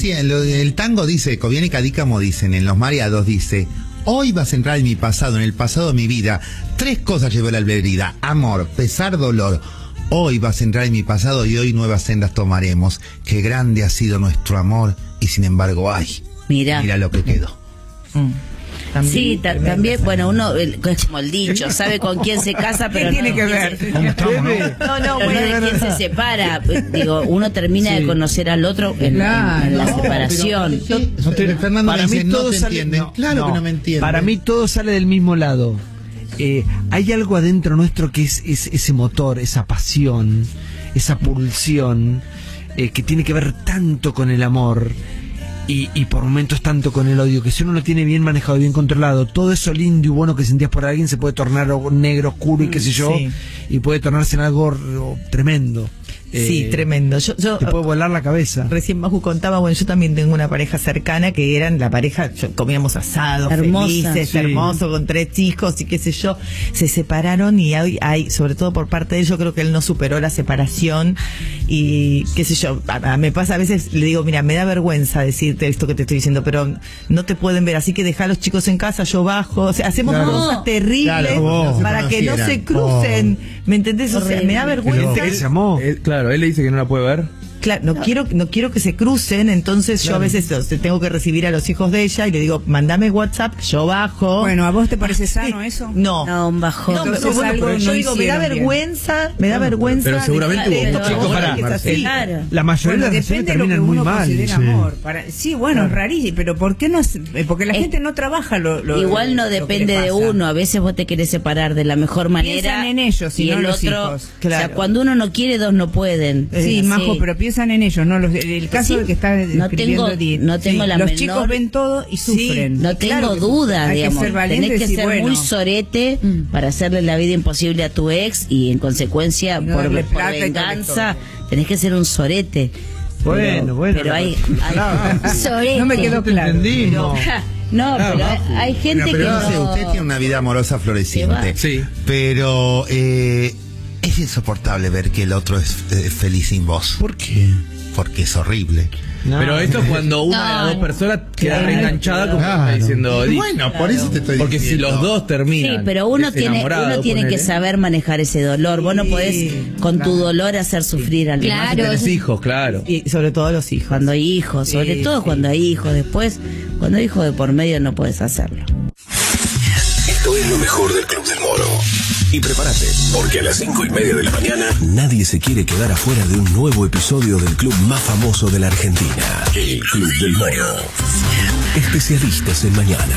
decía, el tango dice, Cobian y Cadícamo dicen, en Los Mareados dice: hoy vas a entrar en mi pasado, en el pasado de mi vida. 3 cosas llevó la vida: amor, pesar, dolor. Hoy vas a entrar en mi pasado y hoy nuevas sendas tomaremos. Qué grande ha sido nuestro amor y sin embargo, ay, mira lo que quedó. También, sí, también, bueno, uno, es como el dicho, sabe con quién se casa, pero ¿qué tiene no que ver? No, bueno, de quién se separa. Digo, uno termina de conocer al otro en la separación. Fernando para me dice, mí no todo te sale, entienden. Claro que no me entienden. Para mí todo sale del mismo lado. Hay algo adentro nuestro que es ese motor, esa pasión, esa pulsión, que tiene que ver tanto con el amor. Y por momentos tanto con el odio, que si uno lo tiene bien manejado, bien controlado, todo eso lindo y bueno que sentías por alguien se puede tornar negro, oscuro y qué sé yo, y puede tornarse en algo tremendo. Sí, tremendo. Yo te puede volar la cabeza. Recién Maju contaba, bueno, yo también tengo una pareja cercana que eran la pareja, comíamos asados, felices, hermoso, con 3 hijos y qué sé yo. Se separaron y hay, sobre todo por parte de él, yo creo que él no superó la separación y qué sé yo. Me pasa a veces, le digo, mira, me da vergüenza decirte esto que te estoy diciendo, pero no te pueden ver, así que deja a los chicos en casa, yo bajo. O sea, hacemos cosas terribles para que no se crucen. ¿Me entendés? O sea, me da vergüenza. Se amó. Claro, él le dice que no la puede ver. Claro, no quiero que se crucen, entonces yo a veces tengo que recibir a los hijos de ella y le digo, mandame WhatsApp, yo bajo. Bueno, ¿a vos te parece sano eso? No, un bajón. No, pero yo digo, me da vergüenza, Pero seguramente hubo chicos la mayoría de las relaciones terminan muy mal. Amor. Sí, bueno, es rarísimo, pero ¿por qué no? Porque la gente no trabaja igual no depende de uno, a veces vos te querés separar de la mejor manera. Piensan en ellos y no el los otro, hijos. Claro. O sea, cuando uno no quiere, 2 no pueden. Sí, Majo, pero piensan en ellos, ¿no? El caso de que está describiendo no tengo la los menor, chicos ven todo y sufren. No tengo duda, digamos. Tenés que ser muy sorete para hacerle la vida imposible a tu ex y en consecuencia por venganza tenés que ser un sorete. Bueno, pero hay sorete. No me quedó claro. No, pero hay gente que no sé, usted tiene una vida amorosa floreciente. Sí. Pero es insoportable ver que el otro es feliz sin vos. ¿Por qué? Porque es horrible. No, pero esto es cuando una de las 2 personas queda reenganchada, como está diciendo. Bueno, por eso te estoy porque diciendo. si los 2 terminan. Sí, pero uno tiene que saber manejar ese dolor. Vos no podés con tu dolor hacer sufrir al demás. Claro. Tenés hijos, claro. Y sobre todo los hijos. Cuando hay hijos, sobre todo cuando hay hijos. Después, cuando hay hijos de por medio no podés hacerlo. Esto es lo mejor del Club del Moro. Y prepárate, porque a las 5:30 de la mañana nadie se quiere quedar afuera de un nuevo episodio del club más famoso de la Argentina, el Club del Moro. Especialistas en mañana.